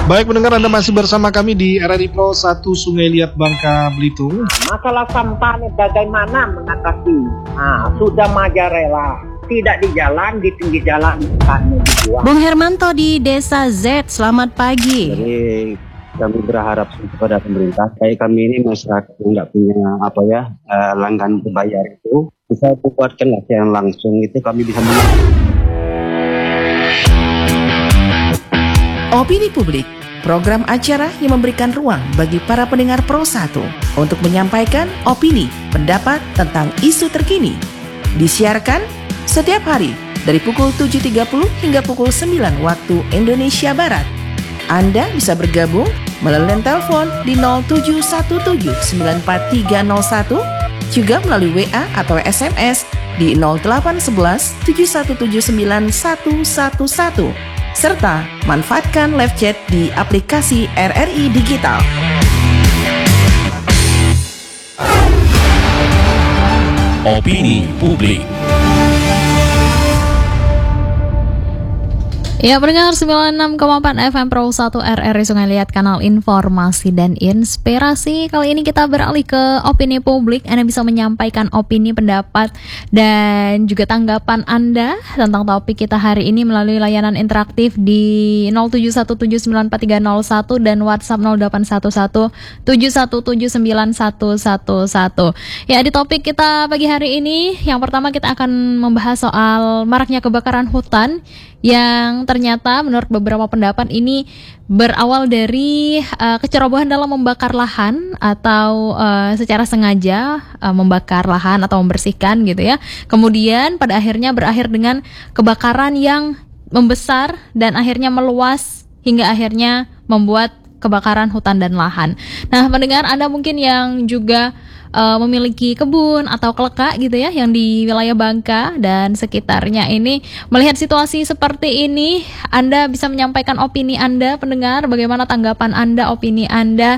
Baik pendengar, Anda masih bersama kami di RRI Pro 1 Sungai Liat, Bangka Belitung. Masalah sampah ini bagaimana mengatasi? Sudah majarela, tidak di jalan, di pinggir jalan bukannya dibuang. Bung Hermanto di Desa Z, selamat pagi. Jadi kami berharap kepada pemerintah, kayak kami ini masyarakat yang nggak punya langganan berbayar itu, bisa buatkan latihan langsung, itu kami bisa Opini Publik, program acara yang memberikan ruang bagi para pendengar Pro 1 untuk menyampaikan opini, pendapat tentang isu terkini. Disiarkan setiap hari dari pukul 7.30 hingga pukul 9 waktu Indonesia Barat. Anda bisa bergabung melalui telepon di 0717943101, juga melalui WA atau SMS di 0811 7179 serta manfaatkan live chat di aplikasi RRI Digital. Opini Publik. Ya, pendengar 96,4 FM Pro 1 RRI Sungai Liat, kanal informasi dan inspirasi. Kali ini kita beralih ke opini publik. Anda bisa menyampaikan opini, pendapat, dan juga tanggapan Anda tentang topik kita hari ini melalui layanan interaktif di 0717943101 dan WhatsApp 081171791111. Ya, di topik kita pagi hari ini, yang pertama kita akan membahas soal maraknya kebakaran hutan yang ternyata menurut beberapa pendapat ini berawal dari kecerobohan dalam membakar lahan atau secara sengaja membakar lahan atau membersihkan gitu ya. Kemudian pada akhirnya berakhir dengan kebakaran yang membesar dan akhirnya meluas hingga akhirnya membuat kebakaran hutan dan lahan. Nah, pendengar, Anda mungkin yang juga memiliki kebun atau keleka gitu ya yang di wilayah Bangka dan sekitarnya ini, melihat situasi seperti ini, Anda bisa menyampaikan opini Anda, pendengar, bagaimana tanggapan Anda, opini Anda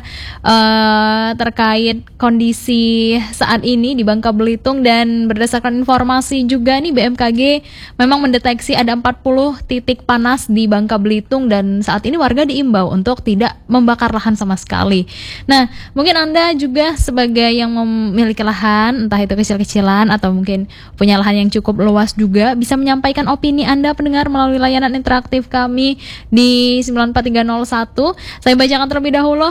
terkait kondisi saat ini di Bangka Belitung. Dan berdasarkan informasi juga nih, BMKG memang mendeteksi ada 40 titik panas di Bangka Belitung dan saat ini warga diimbau untuk tidak membakar lahan sama sekali. Nah, mungkin Anda juga sebagai yang memiliki lahan, entah itu kecil-kecilan atau mungkin punya lahan yang cukup luas juga, bisa menyampaikan opini Anda, pendengar, melalui layanan interaktif kami di 94301. Saya bacakan terlebih dahulu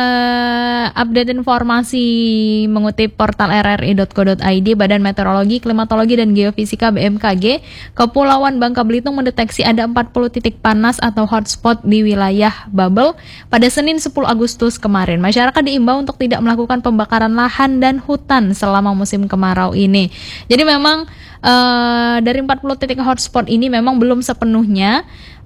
update informasi mengutip portal rri.co.id. Badan Meteorologi, Klimatologi, dan Geofisika BMKG Kepulauan Bangka Belitung mendeteksi ada 40 titik panas atau hotspot di wilayah Babel pada Senin 10 Agustus kemarin. Masyarakat diimbau untuk tidak melakukan pembakaran lahan dan hutan selama musim kemarau ini. Jadi memang dari 40 titik hotspot ini memang belum sepenuhnya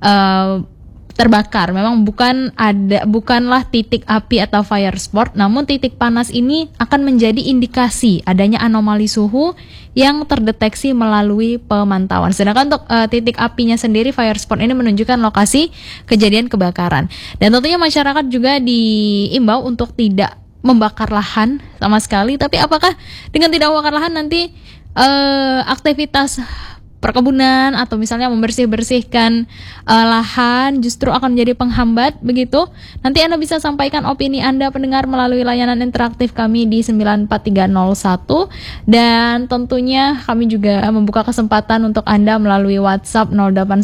terbakar. Memang bukanlah titik api atau fire spot, namun titik panas ini akan menjadi indikasi adanya anomali suhu yang terdeteksi melalui pemantauan. Sedangkan untuk titik apinya sendiri, fire spot ini menunjukkan lokasi kejadian kebakaran. Dan tentunya masyarakat juga diimbau untuk tidak membakar lahan sama sekali. Tapi apakah dengan tidak membakar lahan nanti aktivitas perkebunan atau misalnya membersihkan lahan justru akan menjadi penghambat begitu? Nanti Anda bisa sampaikan opini Anda, pendengar, melalui layanan interaktif kami di 94301, dan tentunya kami juga membuka kesempatan untuk Anda melalui WhatsApp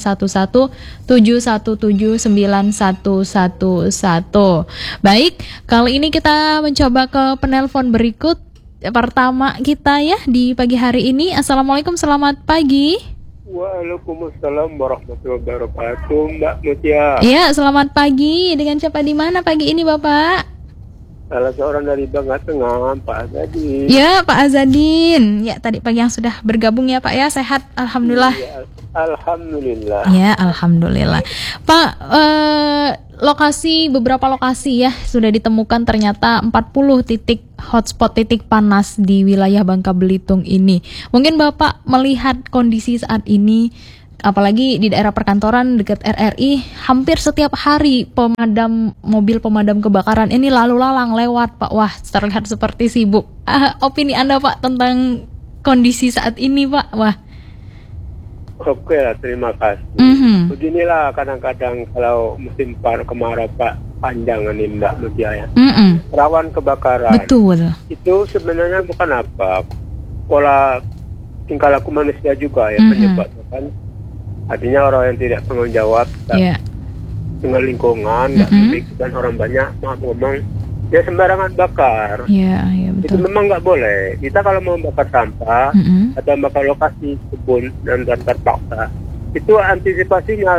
081171791111. Baik, kali ini kita mencoba ke penelpon berikut. Pertama kita ya di pagi hari ini. Assalamualaikum, selamat pagi. Waalaikumsalam warahmatullahi wabarakatuh, Mbak Mutia. Ya, selamat pagi. Dengan siapa di mana pagi ini, Bapak? Salah seorang dari Bangka Tengah, Pak Azadin. Ya, Pak Azadin. Ya, tadi pagi yang sudah bergabung ya, Pak ya. Sehat, alhamdulillah. Ya, alhamdulillah. Ya, alhamdulillah. Pak, beberapa lokasi ya sudah ditemukan ternyata 40 titik hotspot, titik panas di wilayah Bangka Belitung ini. Mungkin Bapak melihat kondisi saat ini, apalagi di daerah perkantoran dekat RRI, hampir setiap hari mobil pemadam kebakaran ini lalu lalang lewat, Pak. Wah, terlihat seperti sibuk. Opini Anda, Pak, tentang kondisi saat ini, Pak? Wah. Oke lah, terima kasih. Beginilah kadang-kadang kalau musim kemarau panjang ini Mbak Mutia ya. Rawan kebakaran. Betul. Itu sebenarnya bukan apa, pola tingkah laku manusia juga ya penyebabnya kan. Artinya orang yang tidak bertanggung jawab dengan lingkungan, nggak memikirkan orang banyak, maaf ngomong, dia sembarangan bakar. Betul. Itu memang nggak boleh. Kita kalau mau bakar sampah atau bakar lokasi kebun dan terpaksa, itu antisipasinya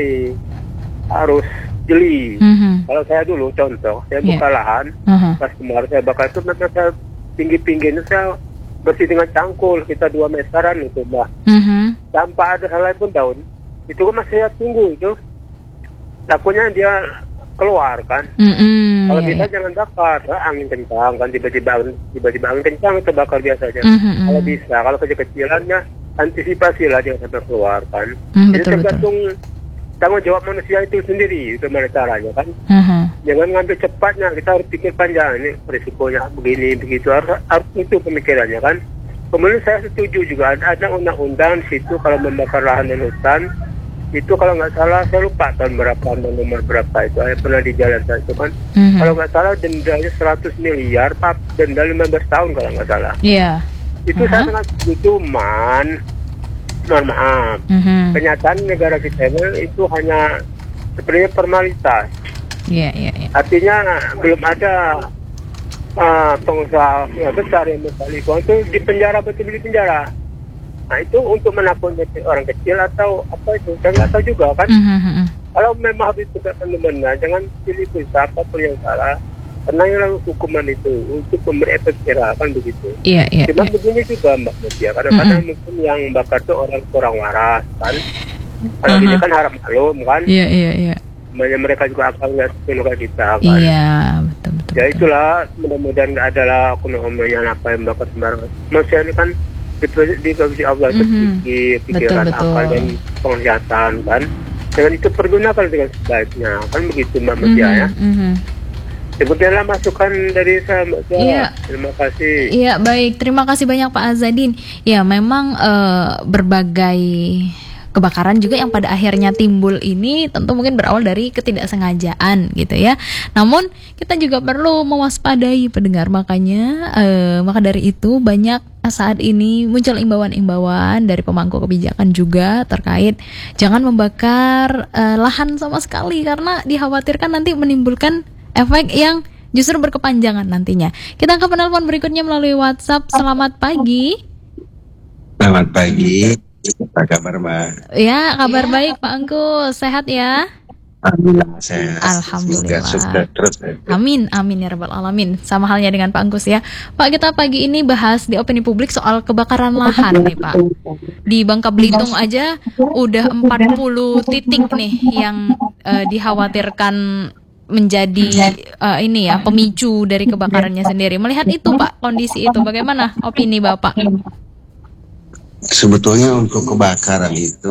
harus jeli. Kalau saya dulu contoh, saya buka lahan, pas kemarin saya bakar itu memang saya tinggi-tingginya saya bersih dengan cangkul, kita 2 meteran itu Mbak. Tanpa ada helai pun daun, itu kan masih saya tunggu itu. Takutnya dia keluar kan. Kalau kita jangan bakar, angin kencang kan, tiba-tiba angin kencang itu bakar biasanya. Kalau bisa, kalau kecil-kecilannya antisipasi lah jangan sampai keluar kan. Jadi tergantung tanggung jawab manusia itu sendiri, itu mana caranya kan. Jangan ngambil cepatnya, kita harus pikir panjang, ini risikonya begini begitu, harus itu pemikirannya kan. Kemudian saya setuju juga ada undang-undang di situ kalau membakar lahan dan hutan itu, kalau nggak salah saya lupa tahun berapa dan nomor berapa itu, saya pernah di jalan itu kan. Kalau nggak salah dendanya 100 miliar, denda 15 tahun kalau nggak salah. Itu saya sangat setuju, mohon maaf. Kenyataan negara kita itu hanya sebenarnya formalitas. Artinya belum ada pengusaha besar yang berkali-kali itu di penjara, betul di penjara. Nah itu untuk menakutkan orang kecil atau apa itu, saya nggak tahu juga kan. Kalau memang habis tegakkan benar, jangan pilih pusat apapun yang salah, tenanglah hukuman itu untuk memberi efek jerah kan begitu. Cuma begini juga Mbak Mutia, kadang-kadang mungkin yang bakar itu orang kurang waras kan. Kalau ini kan harap maklum kan. Banyak mereka juga akan nggak sepenuhnya kita kan. Betul. Ya itulah, mudah-mudahan nggak ada lah oknum-oknum apa yang bakar sembarangan. Manusia ini kan dikasih Allah sedikit pikiran akal dan penglihatan kan. Dengan itu pergunakan dengan sebaiknya kan begitu Mbak Mutia ya. Demikianlah masukan dari saya Mbak Tia. Terima kasih. Baik, terima kasih banyak Pak Azadin. Memang berbagai kebakaran juga yang pada akhirnya timbul ini tentu mungkin berawal dari ketidaksengajaan gitu ya. Namun kita juga perlu mewaspadai pendengar, maka dari itu banyak saat ini muncul imbauan-imbauan dari pemangku kebijakan juga terkait jangan membakar lahan sama sekali, karena dikhawatirkan nanti menimbulkan efek yang justru berkepanjangan nantinya. Kita ke penelpon berikutnya melalui WhatsApp. Selamat pagi. Selamat pagi. Apa kabar Mbak? Ya, kabar baik Pak Angku. Sehat ya? Alhamdulillah sehat. Alhamdulillah. Sukses terus. Amin ya rabbal alamin. Sama halnya dengan Pak Angkus ya. Pak, kita pagi ini bahas di opini publik soal kebakaran lahan nih Pak. Di Bangka Belitung aja udah 40 titik nih yang dikhawatirkan menjadi pemicu dari kebakarannya sendiri. Melihat itu Pak, kondisi itu bagaimana opini Bapak? Sebetulnya untuk kebakaran itu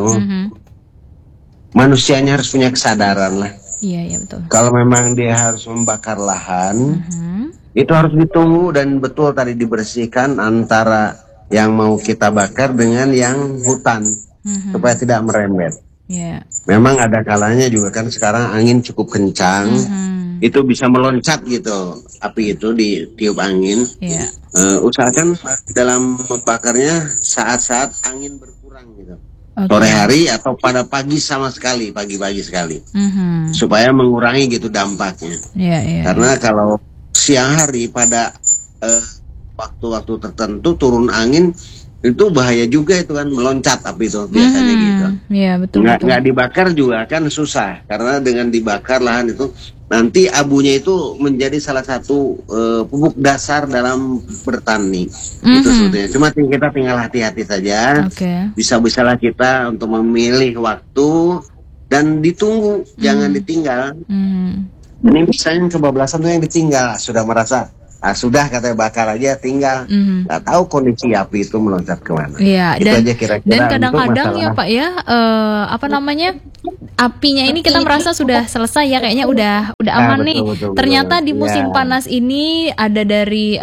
manusianya harus punya kesadaran lah. Iya betul. Kalau memang dia harus membakar lahan, itu harus ditunggu dan betul tadi dibersihkan antara yang mau kita bakar dengan yang hutan supaya tidak merembet. Memang ada kalanya juga kan sekarang angin cukup kencang, itu bisa meloncat gitu api itu ditiup angin. Usahakan dalam membakarnya saat-saat angin berkurang gitu, sore hari atau pada pagi sama sekali, pagi-pagi sekali, supaya mengurangi gitu dampaknya. Karena kalau siang hari pada waktu-waktu tertentu turun angin, itu bahaya juga itu kan, meloncat api itu biasanya gitu. Betul. Nggak dibakar juga kan susah, karena dengan dibakar lahan itu nanti abunya itu menjadi salah satu pupuk dasar dalam bertani. Itu sebetulnya. Cuma kita tinggal hati-hati saja. Bisa-bisalah kita untuk memilih waktu dan ditunggu, jangan ditinggal. Ini misalnya kebablasan tuh yang ditinggal, sudah merasa sudah katanya bakar aja, tinggal nggak tahu kondisi api itu meloncat kemana. Itu aja kira-kira. Dan kadang-kadang ya Pak ya, apinya ini kita merasa sudah selesai ya, kayaknya udah aman nih. Ternyata di musim panas ini ada dari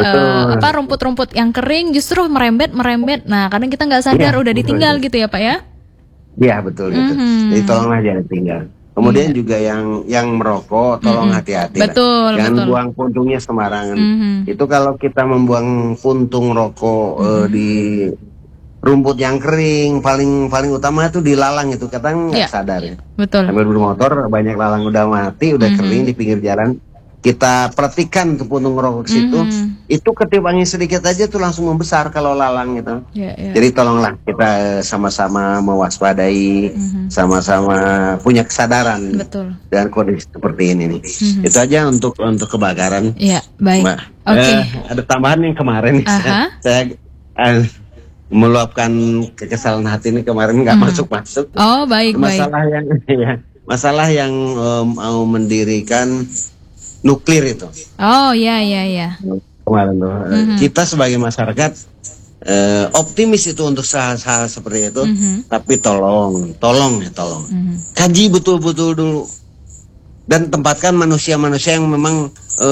rumput-rumput yang kering justru merembet. Nah kadang kita nggak sadar udah ditinggal gitu ya Pak ya. Iya betul gitu. Jadi tolonglah jangan tinggal. Kemudian juga yang merokok, tolong hati-hati. Betul, jangan betul. buang puntungnya sembarangan. Itu kalau kita membuang puntung rokok di rumput yang kering, paling utama itu di lalang itu, kadang nggak sadar ya. Betul. Sambil bermotor banyak lalang udah mati, udah kering di pinggir jalan. Kita perhatikan tuh puntung rokok situ, itu ketiup angin sedikit aja tuh langsung membesar kalau lalang gitu. Jadi tolonglah kita sama-sama mewaspadai, sama-sama punya kesadaran dengan kondisi seperti ini nih. Itu aja untuk kebakaran. Iya, baik. Mbak. Oke. Ada tambahan yang kemarin nih, saya meluapkan kekesalan hati ini kemarin nggak masuk-masuk. Oh, baik. Masalah yang mau mendirikan nuklir itu. Oh, ya. Kemarin tuh. Kita sebagai masyarakat optimis itu untuk hal seperti itu, tapi tolong. Kaji betul-betul dulu. Dan tempatkan manusia-manusia yang memang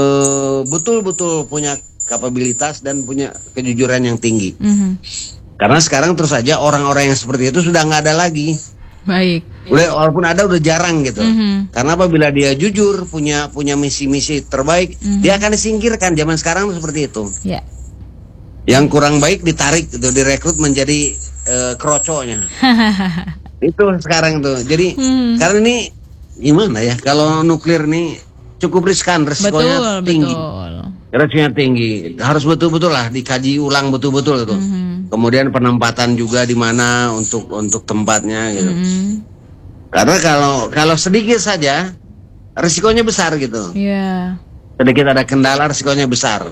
betul-betul punya kapabilitas dan punya kejujuran yang tinggi. Karena sekarang terus saja orang-orang yang seperti itu sudah nggak ada lagi. Baik. Walaupun ada udah jarang gitu. Karena apabila dia jujur punya misi-misi terbaik, dia akan disingkirkan. Zaman sekarang seperti itu. Yeah. Yang kurang baik ditarik gitu, direkrut menjadi keroconya. Itu sekarang tuh. Jadi karena ini gimana ya? Kalau nuklir nih cukup riskan, resikonya tinggi. Resikonya tinggi. Harus betul-betul lah dikaji ulang betul-betul itu. Kemudian penempatan juga di mana untuk tempatnya gitu. Karena kalau sedikit saja risikonya besar gitu. Iya. Sedikit ada kendala risikonya besar.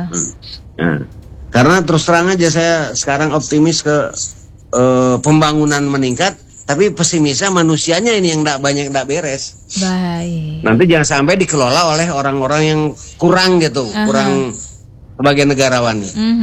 Nah, karena terus terang aja saya sekarang optimis ke pembangunan meningkat, tapi pesimisnya manusianya ini yang banyak beres. Baik. Nanti jangan sampai dikelola oleh orang-orang yang kurang gitu, kurang sebagai negarawan.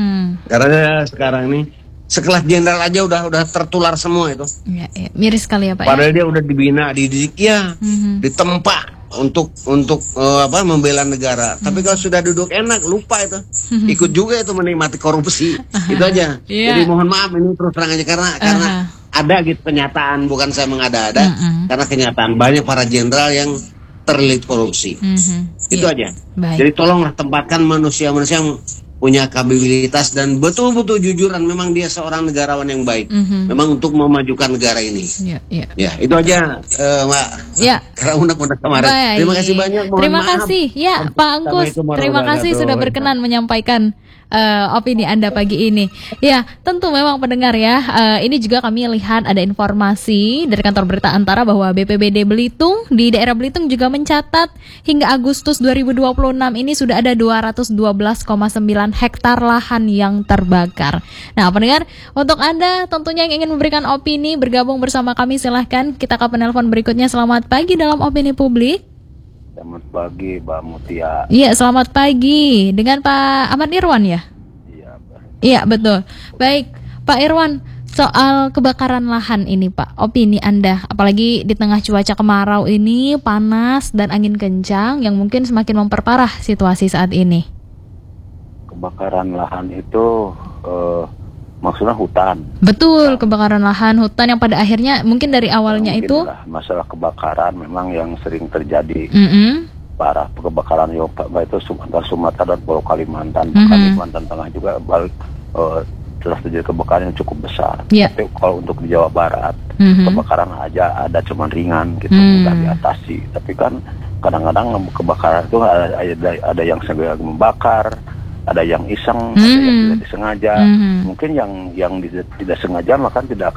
Karena sekarang nih sekelas jenderal aja udah tertular semua itu. Ya, miris sekali ya Pak. Padahal dia udah dibina, dididik ya, ditempa untuk membela negara. Tapi kalau sudah duduk enak lupa itu, ikut juga itu menikmati korupsi. Itu aja. Jadi mohon maaf ini terus terang aja karena ada gitu kenyataan, bukan saya mengada-ada. Karena kenyataan banyak para jenderal yang terlilit korupsi. Itu aja. Baik. Jadi tolonglah tempatkan manusia-manusia yang punya kapabilitas dan betul-betul jujuran. Memang dia seorang negarawan yang baik. Memang untuk memajukan negara ini. Ya, itu aja, Mbak. Ya. Karena undang-undang kemarin. Baik. Terima kasih banyak. Terima kasih. Ya, Pak Angkus. Terima kasih sudah berkenan menyampaikan opini Anda pagi ini. Ya, tentu memang pendengar ya. Ini juga kami lihat ada informasi dari kantor berita Antara bahwa BPBD Belitung di daerah Belitung juga mencatat hingga Agustus 2026 ini sudah ada 212,9 hektar lahan yang terbakar. Nah, pendengar, untuk Anda tentunya yang ingin memberikan opini bergabung bersama kami silahkan. Kita ke penelpon berikutnya. Selamat pagi dalam Opini Publik. Selamat pagi, Mbak Mutia. Iya, selamat pagi. Dengan Pak Ahmad Irwan ya? Iya, betul. Baik, Pak Irwan, soal kebakaran lahan ini Pak, opini Anda, apalagi di tengah cuaca kemarau ini, panas dan angin kencang yang mungkin semakin memperparah situasi saat ini. Kebakaran lahan itu maksudnya hutan. Betul, kebakaran lahan, hutan yang pada akhirnya mungkin dari awalnya mungkin itu masalah kebakaran memang yang sering terjadi. Parah kebakaran itu antara Sumatera dan Pulau Kalimantan, Kalimantan Tengah juga telah terjadi kebakaran yang cukup besar. Tapi kalau untuk di Jawa Barat kebakaran aja ada cuman ringan gitu, mudah diatasi. Tapi kan kadang-kadang kebakaran itu ada yang sengaja membakar, ada yang iseng, ada yang tidak disengaja. Mungkin yang tidak sengaja maka tidak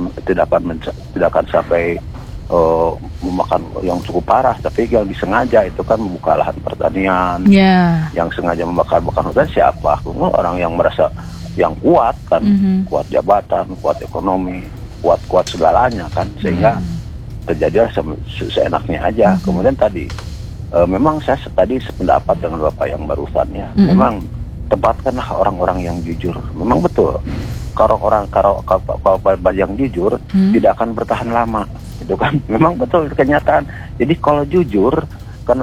akan sampai memakan yang cukup parah, tapi yang disengaja itu kan membuka lahan pertanian. Yang sengaja membakar-bakar hutan siapa? Orang yang merasa yang kuat kan, kuat jabatan, kuat ekonomi, kuat segalanya kan, sehingga terjadi seenaknya aja. Kemudian tadi memang saya tadi sependapat dengan Bapak yang barusan ya. Memang tempatkanlah orang-orang yang jujur. Memang betul. Kalau yang jujur tidak akan bertahan lama. Itu kan memang betul kenyataan. Jadi kalau jujur karena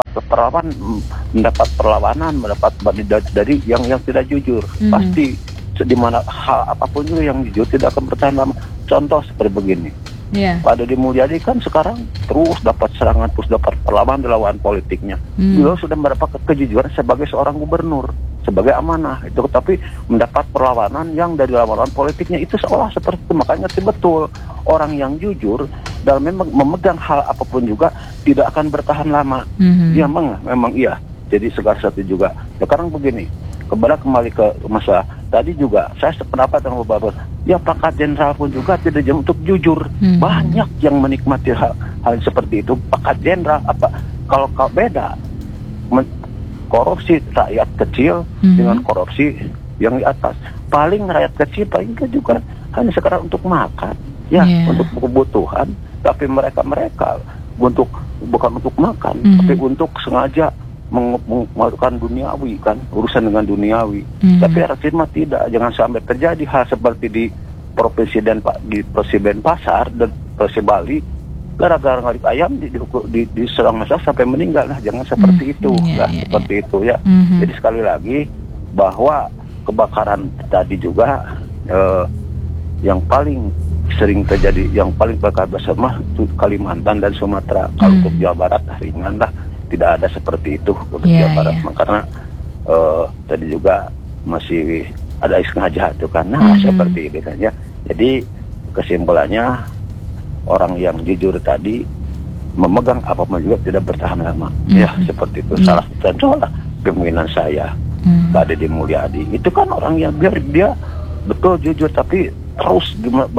mendapat perlawanan, mendapat dari yang tidak jujur. Pasti di mana hal apapun juga yang jujur tidak akan bertahan lama. Contoh seperti begini. Pak Deddy Mulyadi kan sekarang terus dapat serangan, terus dapat perlawanan di lawan politiknya. Beliau sudah mendapat kejujuran sebagai seorang gubernur, sebagai amanah itu, tapi mendapat perlawanan yang dari lawan politiknya itu seolah seperti itu. Makanya betul orang yang jujur dalam memegang hal apapun juga tidak akan bertahan lama. Ya memang iya. Jadi segala sesuatu juga. Sekarang begini, kembali ke masa tadi juga saya sependapat dengan Bapak. Ya pangkat jenderal pun juga tidak untuk jujur. Banyak yang menikmati hal seperti itu. Pangkat jenderal apa? Kalau beda korupsi rakyat kecil dengan korupsi yang di atas. Paling rakyat kecil paling juga hanya sekarang untuk makan, untuk kebutuhan. Tapi mereka untuk bukan untuk makan, tapi untuk sengaja melakukan duniawi kan, urusan dengan duniawi. Tapi rakyat mah tidak. Jangan sampai terjadi hal seperti di provinsi dan di Presiden Pasar dan Provinsi Bali, gara-gara ngalip ayam diserang massa sampai meninggal. Nah, jangan seperti itu, seperti itu ya. Jadi sekali lagi bahwa kebakaran tadi juga yang paling sering terjadi, yang paling bakal bersama Kalimantan dan Sumatera. Kalau untuk Jawa Barat ringan lah, tidak ada seperti itu untuk Jawa Barat. Karena tadi juga masih ada sengaja itu karena seperti itu kan ya. Jadi kesimpulannya orang yang jujur tadi memegang apapun juga tidak bertahan lama. Ya seperti itu. Salah kemungkinan saya Pak Deddy Mulyadi itu kan orang yang dia betul jujur tapi terus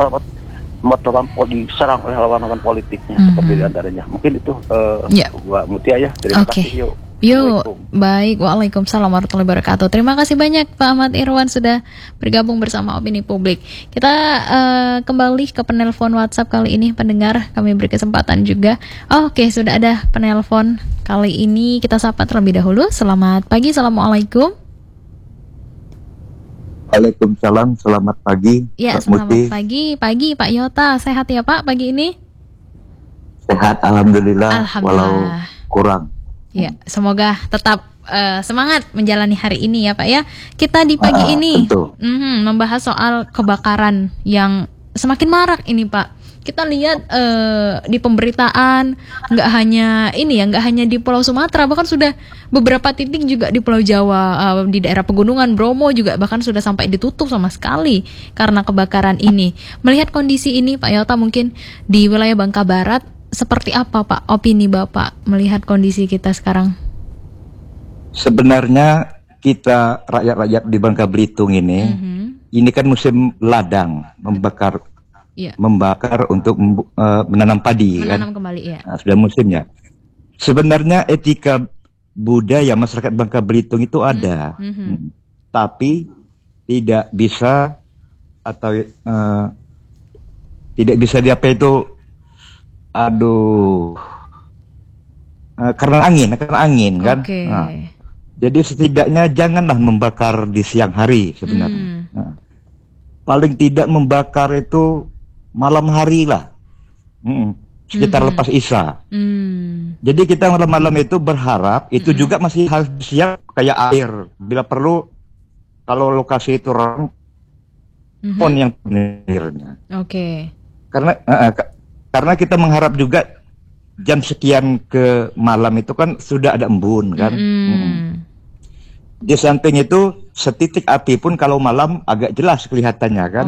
diserang oleh lawan-lawan politiknya seperti diantaranya. Mungkin itu Mbak Mutia ya. Terima kasih. Yuk, baik. Waalaikumsalam warahmatullahi wabarakatuh. Terima kasih banyak Pak Ahmad Irwan sudah bergabung bersama Opini Publik. Kita kembali ke penelpon WhatsApp kali ini, pendengar. Kami beri kesempatan juga. Oke, sudah ada penelpon kali ini. Kita sapa terlebih dahulu. Selamat pagi, assalamualaikum. Waalaikumsalam, selamat pagi. Ya, selamat pagi Pak Yota. Sehat ya Pak pagi ini? Sehat, alhamdulillah. Walau kurang. Ya, semoga tetap semangat menjalani hari ini ya Pak ya. Kita di pagi ini membahas soal kebakaran yang semakin marak ini Pak. Kita lihat di pemberitaan nggak hanya ini ya, nggak hanya di Pulau Sumatera, bahkan sudah beberapa titik juga di Pulau Jawa, di daerah pegunungan Bromo juga bahkan sudah sampai ditutup sama sekali karena kebakaran ini. Melihat kondisi ini Pak Yota, mungkin di wilayah Bangka Barat seperti apa Pak opini Bapak melihat kondisi kita sekarang? Sebenarnya kita rakyat-rakyat di Bangka Belitung ini kan musim ladang, membakar untuk menanam padi, menanam kan kembali, ya. Nah, sudah musimnya. Sebenarnya etika budaya masyarakat Bangka Belitung itu ada, tapi tidak bisa atau tidak bisa diapa itu, karena angin kan. Nah, jadi setidaknya janganlah membakar di siang hari sebenarnya. Nah, paling tidak membakar itu malam hari lah, sekitar lepas Isya. Jadi kita malam-malam itu berharap itu juga masih harus siap kayak air. Bila perlu, kalau lokasi itu pon yang benarnya. Karena kita mengharap juga jam sekian ke malam itu kan sudah ada embun kan. Di samping itu setitik api pun kalau malam agak jelas kelihatannya kan.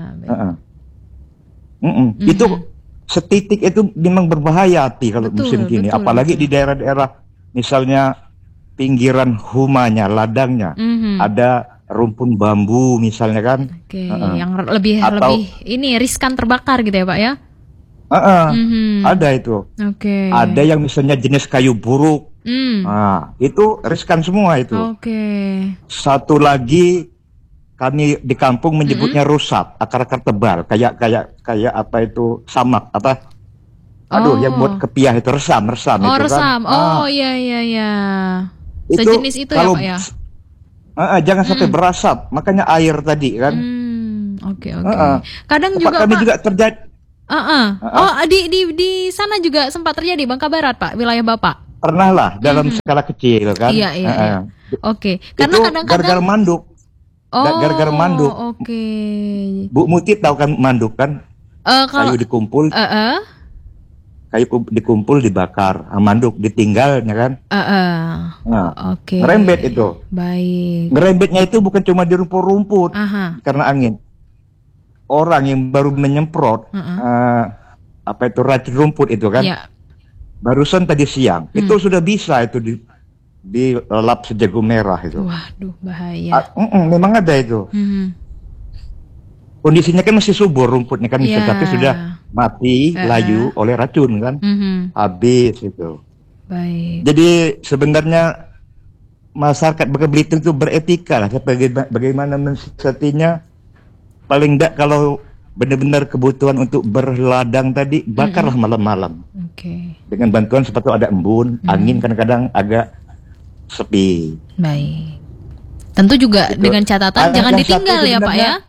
Itu setitik itu memang berbahaya api kalau musim gini, apalagi di daerah-daerah misalnya pinggiran humanya, ladangnya, ada rumpun bambu misalnya kan. Yang lebih ini riskan terbakar gitu ya Pak ya? Ada itu. Ada yang misalnya jenis kayu buruk. Nah, itu riskan semua itu. Satu lagi kami di kampung menyebutnya rusap, akar-akar tebal, kayak apa itu samak apa? Yang buat kepiah itu resam itu resam. kan. Iya. Sejenis itu ya Pak ya. Jangan sampai berasap, makanya air tadi kan. Kadang juga kami Pak, juga terjadi. Di sana juga sempat terjadi Bangka Barat Pak, wilayah Bapak. Pernah lah dalam skala kecil kan. Iya. Karena kadang-kadang gara-gara manduk. Gara-gara manduk. Bu Muti tahu kan manduk kan? Kayu dikumpul. Kayu dikumpul dibakar, manduk ditinggal, ya kan? Oke. Ngerembet itu. Baik. Ngerembetnya itu bukan cuma di rumput-rumput karena angin. Orang yang baru menyemprot racun rumput itu kan? Ya. Barusan tadi siang itu sudah bisa itu dilelap sejago merah itu. Waduh, bahaya. Memang ada itu. Kondisinya kan masih subur rumputnya kan, tapi sudah mati, layu oleh racun kan, habis itu. Baik. Jadi sebenarnya masyarakat Bangka Belitung itu beretika lah, bagaimana mensiasatinya. Paling tidak kalau benar-benar kebutuhan untuk berladang tadi, bakarlah malam-malam. Dengan bantuan seperti ada embun, angin kadang-kadang agak sepi. Baik. Tentu juga itu, dengan catatan jangan ditinggal ya Pak ya.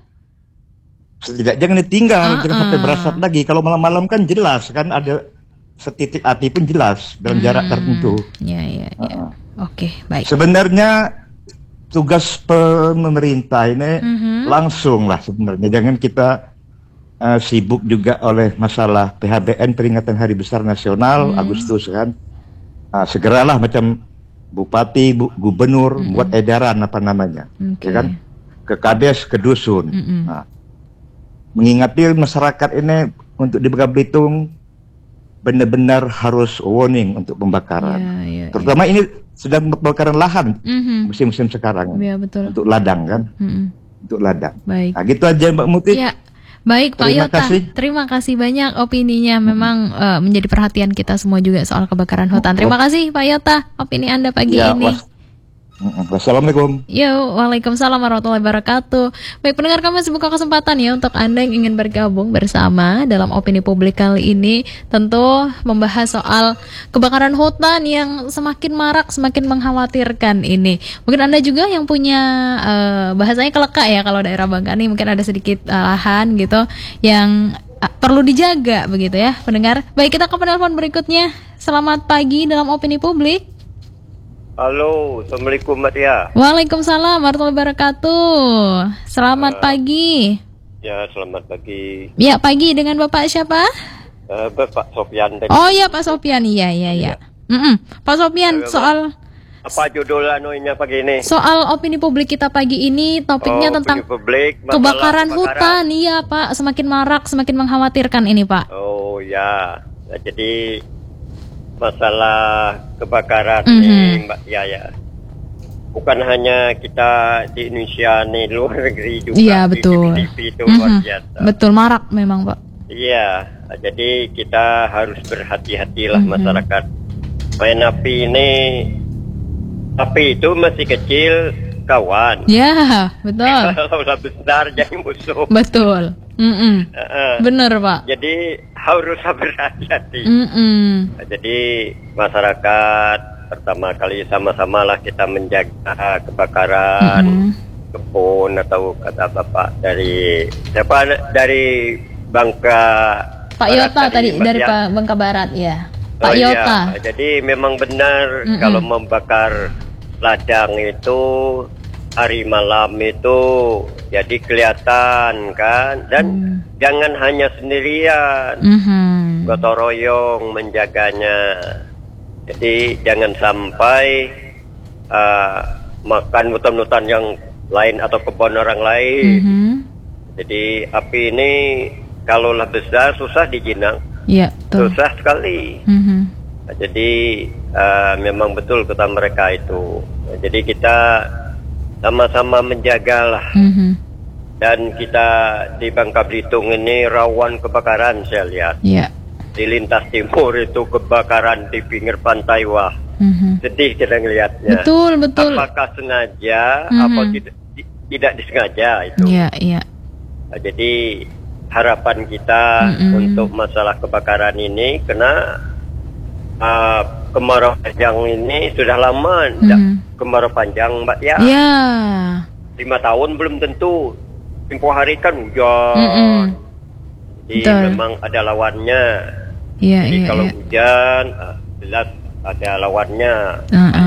Jangan ditinggal, jangan sampai berasap lagi. Kalau malam-malam kan jelas kan ada setitik api pun jelas dalam jarak tertentu. Ya. Oke, baik. Sebenarnya tugas pemerintah ini langsung lah sebenarnya. Jangan kita sibuk juga oleh masalah PHBN, peringatan Hari Besar Nasional Agustus kan. Segeralah macam bupati, gubernur buat edaran apa namanya, ya kan, ke kades, ke dusun. Mengingati masyarakat ini untuk di Bangka Belitung benar-benar harus warning untuk pembakaran. Terutama ini sedang pembakaran lahan musim-musim sekarang. Ya, betul. Untuk ladang kan, untuk ladang. Baik. Nah, gitu aja Mbak Muti. Ya. Baik Pak Yota, terima kasih banyak opininya. Memang menjadi perhatian kita semua juga soal kebakaran hutan. Terima kasih Pak Yota, opini Anda pagi ini. Wassalamualaikum. Yo, waalaikumsalam warahmatullahi wabarakatuh. Baik pendengar, kami masih buka kesempatan ya untuk Anda yang ingin bergabung bersama dalam opini publik kali ini. Tentu membahas soal kebakaran hutan yang semakin marak, semakin mengkhawatirkan ini. Mungkin Anda juga yang punya bahasanya keleka ya kalau daerah Bangka ini, mungkin ada sedikit lahan gitu yang perlu dijaga begitu ya pendengar. Baik, kita ke penelpon berikutnya. Selamat pagi dalam opini publik. Halo, Assalamualaikum Mbak Tia. Waalaikumsalam warahmatullahi wabarakatuh. Selamat pagi. Ya, selamat pagi. Ya, pagi dengan Bapak siapa? Bapak Sofian. Oh iya Pak Sofian, iya. Pak Sofian, soal apa judul anunya pagi ini? Soal opini publik kita pagi ini, topiknya tentang publik, kebakaran hutan. Iya Pak, semakin marak, semakin mengkhawatirkan ini Pak. Oh ya, jadi masalah kebakaran ini Mbak ya. Bukan hanya kita di Indonesia nih, luar negeri juga. Iya betul. Di itu luar biasa. Betul, marak memang Pak. Iya, jadi kita harus berhati-hatilah masyarakat. Main api ini, api itu masih kecil kawan. Ya betul. Kalau besar jadi musuh. Betul. Bener Pak. Jadi harus berhati-hati. Jadi masyarakat pertama kali sama-sama lah kita menjaga kebakaran kebun atau kata Bapak dari siapa, dari Bangka Pak Yota tadi dari Bangka Barat ya. Pak Yota. Iya. Jadi memang benar kalau membakar ladang itu hari malam itu jadi kelihatan kan, dan jangan hanya sendirian, gotong royong menjaganya. Jadi jangan sampai makan hutan-hutan yang lain atau kebun orang lain. Jadi api ini kalaulah besar susah dijinang, susah sekali. Jadi memang betul kata mereka itu. Jadi kita sama-sama menjagalah. Dan kita di Bangka Belitung ini rawan kebakaran saya lihat. Di lintas timur itu kebakaran di pinggir pantai, wah sedih kita ngelihatnya. Betul. Apakah sengaja atau tidak disengaja itu. Jadi harapan kita untuk masalah kebakaran ini, karena kemarau panjang ini sudah lama kemarau panjang Mbak ya. 5 tahun belum tentu. Tempoh hari kan hujan. Jadi memang ada lawannya. Jadi kalau hujan jelas ada lawannya.